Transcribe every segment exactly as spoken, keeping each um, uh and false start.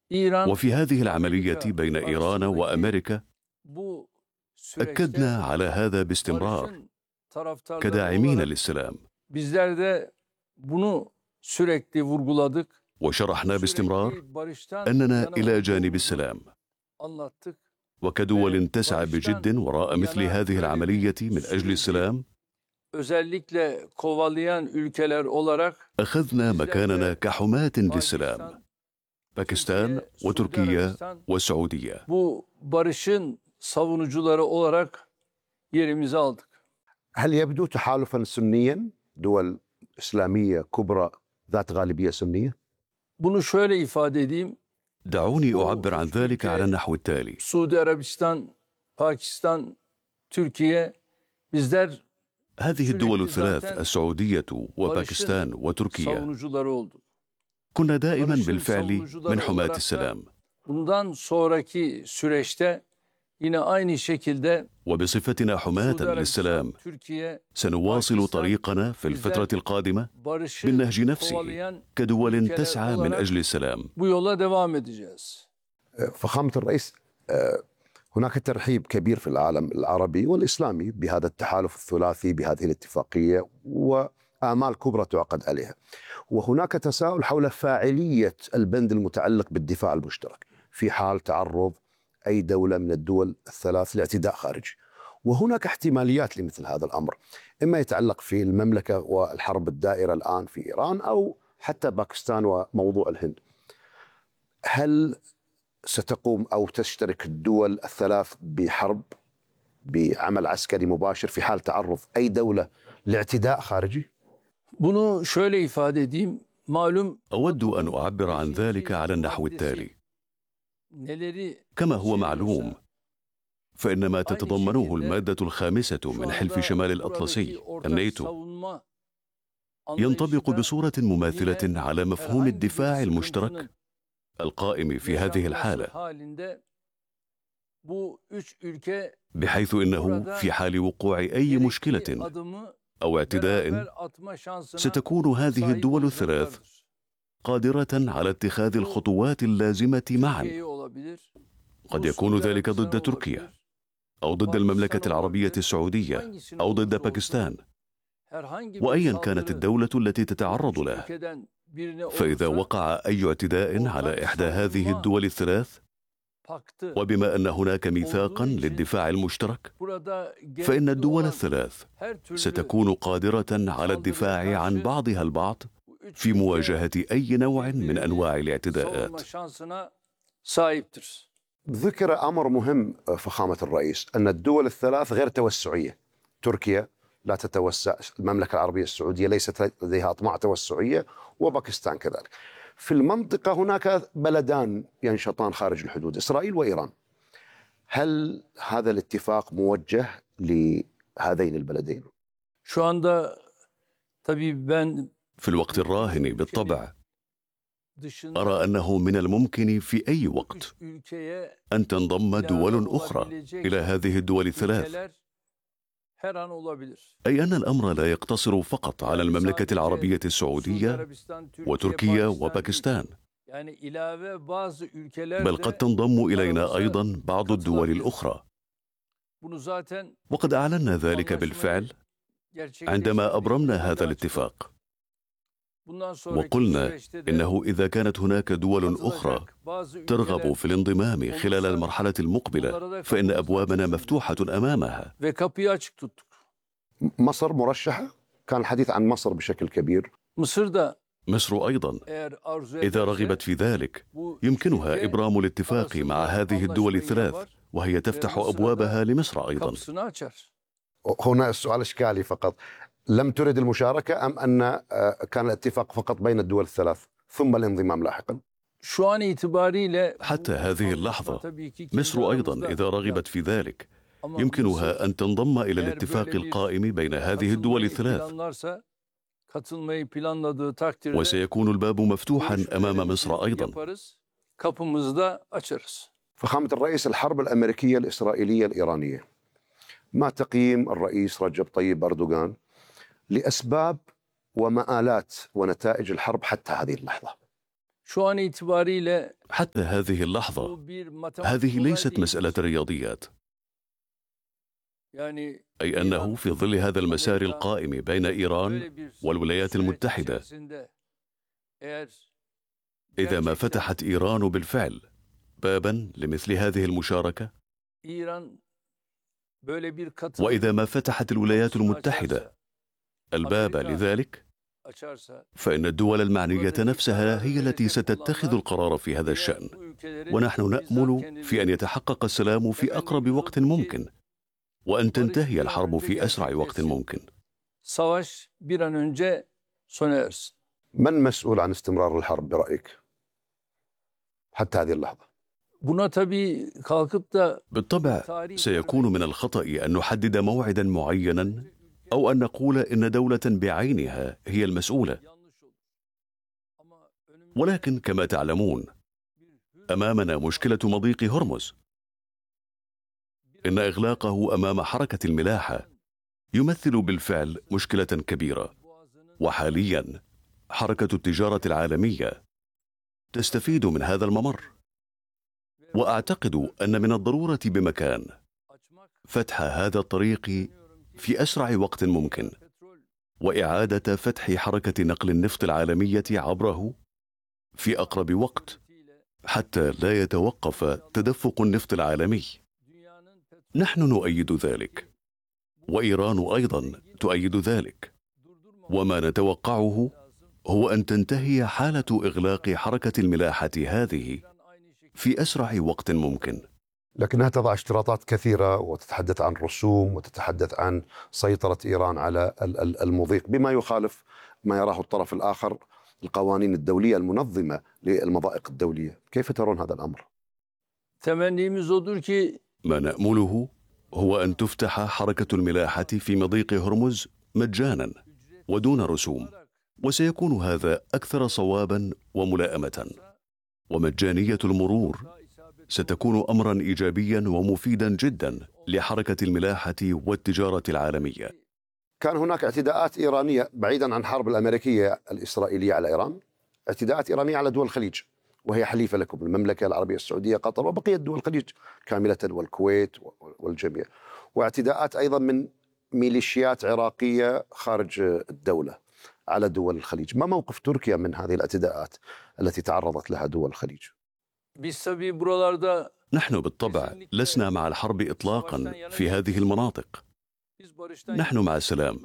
İran وفي هذه العملية بين إيران وأمريكا bu أكدنا süreçte على هذا باستمرار barışın taraftarları كداعمين olarak للسلام، bizler de bunu sürekli vurguladık. وشرحنا باستمرار Sürekli barıştan أننا yana إلى جانب olduğumuzu السلام، anlattık. وكدول تسعى بجد وراء مثل هذه العملية من أجل السلام Özellikle kovalayan ülkeler olarak أخذنا bizler مكاننا de كحماة للسلام، Pakistan, باكستان Türkiye, Suudi وتركيا Arabistan والسعودية. bu barışın savunucuları olarak yerimizi aldık. هل يبدو تحالفا سنيا دول إسلامية كبرى ذات غالبية سنية؟ Bunu şöyle ifade edeyim. دعوني أعبر عن ذلك على النحو التالي: Suudi Arabistan, Pakistan, Türkiye bizler هذه الدول sürekli الثلاث zaten السعودية وباكستان barışın وتركيا savunucuları olduk. كنا دائما Barışın بالفعل من savunucuları حماة olarak da السلام، bundan sonraki süreçte yine aynı şekilde وبصفتنا حماة Suudi Arabistan, للسلام Türkiye, سنواصل Pakistan طريقنا في الفترة القادمة barışı بالنهج نفسه kovalayan كدول ülkeler تسعى من olarak أجل السلام. bu yola devam edeceğiz. فخامة الرئيس، هناك ترحيب كبير في العالم العربي والإسلامي بهذا التحالف الثلاثي بهذه الاتفاقية وآمال كبرى تعقد عليها، وهناك تساؤل حول فاعلية البند المتعلق بالدفاع المشترك في حال تعرض أي دولة من الدول الثلاث لاعتداء خارجي. وهناك احتماليات لمثل هذا الأمر، إما يتعلق في المملكة والحرب الدائرة الآن في إيران أو حتى باكستان وموضوع الهند. هل ستقوم أو تشترك الدول الثلاث بحرب بعمل عسكري مباشر في حال تعرض أي دولة لاعتداء خارجي؟ Bunu şöyle ifade edeyim. Malum أود أن أعبر عن ذلك على النحو التالي: neleri كما هو معلوم فإن ما تتضمنه المادة الخامسة من حلف شمال الأطلسي الناتو ينطبق بصورة مماثلة على مفهوم الدفاع المشترك القائم في هذه الحالة، بحيث إنه في حال وقوع أي مشكلة أو اعتداء ستكون هذه الدول الثلاث قادرة على اتخاذ الخطوات اللازمة معا. قد يكون ذلك ضد تركيا أو ضد المملكة العربية السعودية أو ضد باكستان، وأيا كانت الدولة التي تتعرض له. فإذا وقع أي اعتداء على إحدى هذه الدول الثلاث، وبما أن هناك ميثاقا للدفاع المشترك، فإن الدول الثلاث ستكون قادرة على الدفاع عن بعضها البعض في مواجهة أي نوع من أنواع الاعتداءات. ذكر أمر مهم فخامة الرئيس، أن الدول الثلاث غير توسعية. تركيا لا تتوسع، المملكة العربية السعودية ليست لديها أطماع توسعية، وباكستان كذلك. في المنطقة هناك بلدان ينشطان خارج الحدود، إسرائيل وإيران. هل هذا الاتفاق موجه لهذين البلدين؟ Şu anda tabii ben في الوقت الراهن بالطبع أرى أنه من الممكن في أي وقت أن تنضم دول أخرى إلى هذه الدول الثلاث، أي أن الأمر لا يقتصر فقط على المملكة العربية السعودية وتركيا وباكستان، بل قد تنضم إلينا أيضا بعض الدول الأخرى. وقد أعلنا ذلك بالفعل عندما أبرمنا هذا الاتفاق، وقلنا إنه إذا كانت هناك دول أخرى ترغب في الانضمام خلال المرحلة المقبلة فإن أبوابنا مفتوحة أمامها. مصر مرشحة؟ كان الحديث عن مصر بشكل كبير. مصر أيضا إذا رغبت في ذلك يمكنها إبرام الاتفاق مع هذه الدول الثلاث، وهي تفتح أبوابها لمصر أيضا. هنا السؤال إشكالي فقط، لم ترد المشاركة أم أن كان الاتفاق فقط بين الدول الثلاث ثم الانضمام لاحقا؟ حتى هذه اللحظة مصر أيضا إذا رغبت في ذلك يمكنها أن تنضم إلى الاتفاق القائم بين هذه الدول الثلاث، وسيكون الباب مفتوحا أمام مصر أيضا. فخامة الرئيس، الحرب الأمريكية الإسرائيلية الإيرانية، ما تقييم الرئيس رجب طيب أردوغان لأسباب ومآلات ونتائج الحرب حتى هذه اللحظة؟ حتى هذه اللحظة هذه ليست مسألة رياضيات، أي أنه في ظل هذا المسار القائم بين إيران والولايات المتحدة، إذا ما فتحت إيران بالفعل بابا لمثل هذه المشاركة، وإذا ما فتحت الولايات المتحدة الباب لذلك، فإن الدول المعنية نفسها هي التي ستتخذ القرار في هذا الشأن، ونحن نأمل في أن يتحقق السلام في أقرب وقت ممكن، وأن تنتهي الحرب في أسرع وقت ممكن. من مسؤول عن استمرار الحرب برأيك حتى هذه اللحظة؟ بالطبع سيكون من الخطأ أن نحدد موعدا معينا أو أن نقول إن دولة بعينها هي المسؤولة، ولكن كما تعلمون أمامنا مشكلة مضيق هرمز. إن إغلاقه أمام حركة الملاحة يمثل بالفعل مشكلة كبيرة، وحاليا حركة التجارة العالمية تستفيد من هذا الممر، وأعتقد أن من الضرورة بمكان فتح هذا الطريق في أسرع وقت ممكن، وإعادة فتح حركة نقل النفط العالمية عبره في أقرب وقت حتى لا يتوقف تدفق النفط العالمي. نحن نؤيد ذلك، وإيران أيضا تؤيد ذلك، وما نتوقعه هو أن تنتهي حالة إغلاق حركة الملاحة هذه في أسرع وقت ممكن. لكنها تضع اشتراطات كثيرة وتتحدث عن رسوم وتتحدث عن سيطرة إيران على المضيق، بما يخالف ما يراه الطرف الآخر القوانين الدولية المنظمة للمضائق الدولية. كيف ترون هذا الأمر؟ ما نأمله هو أن تفتح حركة الملاحة في مضيق هرمز مجانا ودون رسوم، وسيكون هذا أكثر صوابا وملائمة، ومجانية المرور ستكون أمرا إيجابيا ومفيدا جدا لحركة الملاحة والتجارة العالمية. كان هناك اعتداءات إيرانية بعيدا عن الحرب الأمريكية الإسرائيلية على إيران، اعتداءات إيرانية على دول الخليج وهي حليفة لكم، المملكة العربية السعودية، قطر، وبقية دول الخليج كاملة، والكويت والجميع، واعتداءات أيضا من ميليشيات عراقية خارج الدولة على دول الخليج. ما موقف تركيا من هذه الاعتداءات التي تعرضت لها دول الخليج؟ نحن بالطبع لسنا مع الحرب إطلاقا في هذه المناطق، نحن مع السلام،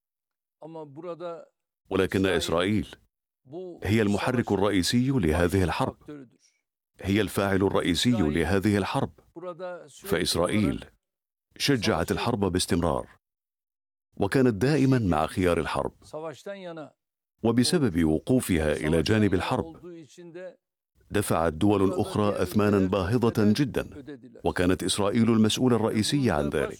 ولكن إسرائيل هي المحرك الرئيسي لهذه الحرب، هي الفاعل الرئيسي لهذه الحرب، فإسرائيل شجعت الحرب باستمرار وكانت دائما مع خيار الحرب، وبسبب وقوفها إلى جانب الحرب دفعت دول أخرى أثمانا باهظة جدا، وكانت إسرائيل المسؤول الرئيسي عن ذلك.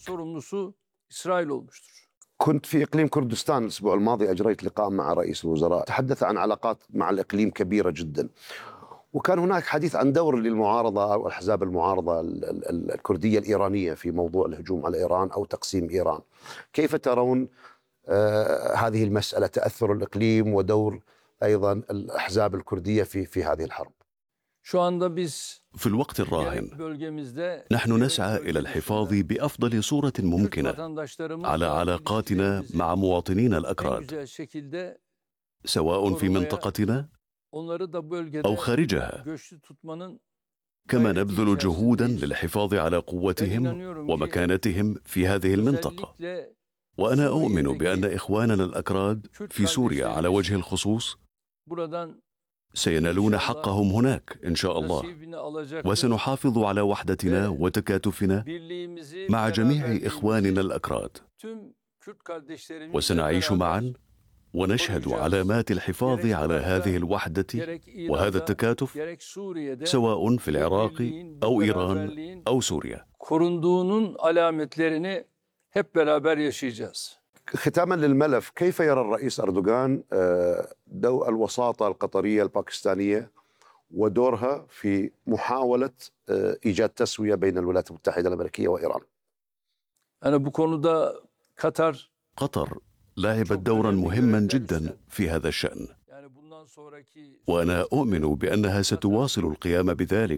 كنت في إقليم كردستان الأسبوع الماضي، أجريت لقاء مع رئيس الوزراء، تحدث عن علاقات مع الإقليم كبيرة جدا، وكان هناك حديث عن دور للمعارضة أو أحزاب المعارضة الكردية الإيرانية في موضوع الهجوم على إيران أو تقسيم إيران. كيف ترون آه هذه المسألة، تأثر الإقليم ودور أيضا الأحزاب الكردية في في هذه الحرب؟ في الوقت الراهن نحن نسعى إلى الحفاظ بأفضل صورة ممكنة على علاقاتنا مع مواطنينا الأكراد، سواء في منطقتنا أو خارجها، كما نبذل جهودا للحفاظ على قوتهم ومكانتهم في هذه المنطقة. وأنا أؤمن بأن إخواننا الأكراد في سوريا على وجه الخصوص سينالون حقهم هناك إن شاء الله، وسنحافظ على وحدتنا وتكاتفنا مع جميع إخواننا الأكراد، وسنعيش معا ونشهد علامات الحفاظ على هذه الوحدة وهذا التكاتف سواء في العراق أو إيران أو سوريا. ختاما للملف، كيف يرى الرئيس أردوغان دور الوساطة القطرية الباكستانية ودورها في محاولة إيجاد تسوية بين الولايات المتحدة الأمريكية وإيران؟ أنا بكوندا قطر قطر لعبت دورا مهما جدا في هذا الشأن، وأنا أؤمن بأنها ستواصل القيام بذلك